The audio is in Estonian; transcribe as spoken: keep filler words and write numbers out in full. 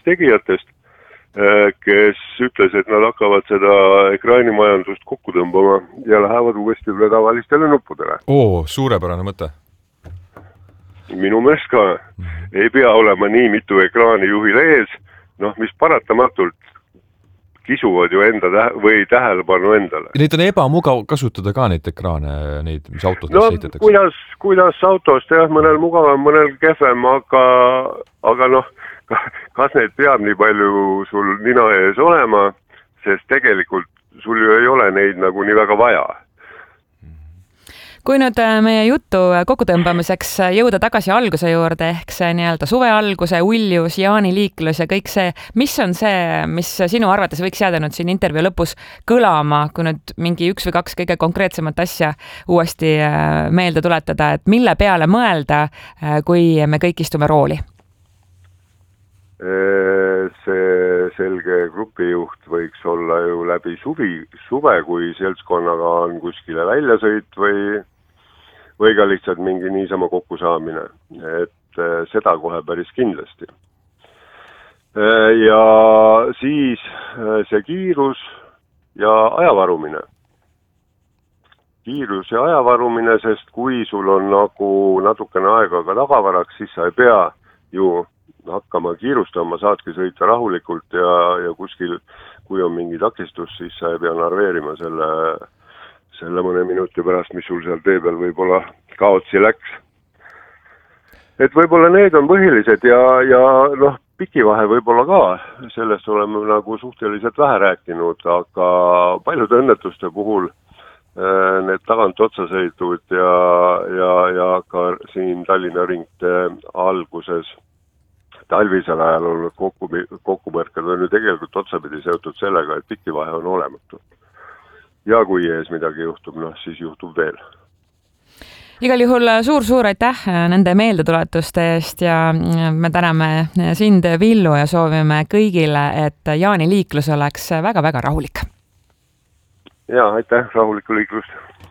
tegijatest, kes ütles, et nad hakkavad seda ekraanimajandust kokku tõmbama ja lähevad uuesti üle tavalistele nuppudele. Oo, suurepärane mõte. Minu meelest ka. Ei pea olema nii mitu ekraani juhil ees, noh, mis paratamatult kisuvad ju enda tähe- või tähelepanu endale. Neid on ebamugav kasutada ka neid ekraane, neid, mis autodest no, ehitatakse. kuidas, kuidas autost, jah, mõnel mugavam, mõnel kehvem, aga, aga noh, kas need peab nii palju sul nina ees olema, sest tegelikult sul ju ei ole neid nagu nii väga vaja. Kui nüüd meie jutu kokkutõmbamiseks jõuda tagasi alguse juurde, ehk see nii-öelda suve alguse, uljus, jaaniliiklus ja kõik see, mis on see, mis sinu arvates võiks jääda nüüd siin intervjuu lõpus kõlama, kui nüüd mingi üks või kaks kõige konkreetsemat asja uuesti meelde tuletada, et mille peale mõelda, kui me kõik istume rooli? See selge grupijuht võiks olla ju läbi suvi, suve, kui seltskonnaga on kuskile väljasõit või, või ka lihtsalt mingi niisama kokkusaamine. Et seda kohe päris kindlasti. Ja siis see kiirus ja ajavarumine. Kiirus ja ajavarumine, sest kui sul on nagu natukene aega ka tagavaraks, siis sa ei pea ju hakkama kiirustama, saadki sõita rahulikult ja, ja kuskil, kui on mingi takistus, siis sa ei pea narveerima selle, selle mõne minuti pärast, mis sul seal tee peal võib-olla kaotsi läks. Et võib-olla need on põhilised ja, ja noh, pikivahe võib-olla ka, sellest oleme nagu suhteliselt vähe rääkinud, aga paljude õnnetuste puhul need tagant otsasõidud ja, ja, ja ka siin Tallinna ringte alguses talvisel ajal olnud kokku, kokkupõrkad on ju tegelikult otsapidi seotud sellega, et pikivahe on olematu. Ja kui ees midagi juhtub, noh, siis juhtub veel. Igal juhul suur-suur aitäh nende meeldetuletuste eest ja me täname sind, Villu, ja soovime kõigile, et jaaniliiklus oleks väga-väga rahulik. Ja, aitäh, rahulikku liiklust.